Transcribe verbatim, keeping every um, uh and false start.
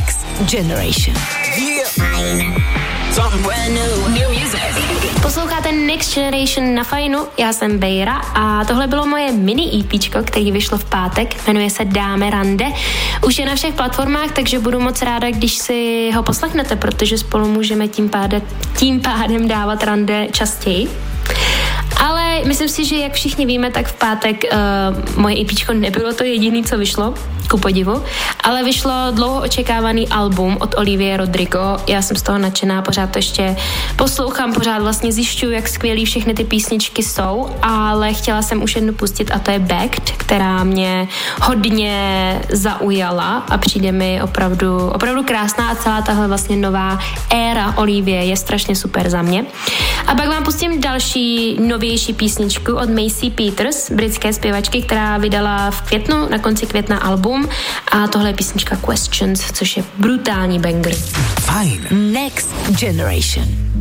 Next Generation. Yeah. Something brand new. New music. Posloucháte Next Generation na Fajnu, já jsem Bejra a tohle bylo moje mini EPčko, který vyšlo v pátek, jmenuje se Dáme rande. Už je na všech platformách, takže budu moc ráda, když si ho poslechnete, protože spolu můžeme tím pádem, tím pádem dávat rande častěji. Ale myslím si, že jak všichni víme, tak v pátek uh, moje EPčko nebylo to jediné, co vyšlo, ku podivu, ale vyšlo dlouho očekávaný album od Olivie Rodrigo. Já jsem z toho nadšená, pořád to ještě poslouchám, pořád vlastně zjišťuju, jak skvělý všechny ty písničky jsou, ale chtěla jsem už jednu pustit a to je Backed, která mě hodně zaujala a přijde mi opravdu, opravdu krásná a celá tahle vlastně nová éra Olivie je strašně super za mě. A pak vám pustím další novější písničku od Macy Peters, britské zpěvačky, která vydala v květnu, na konci května album a tohle je písnička Questions, což je brutální banger. Fajn. Next Generation.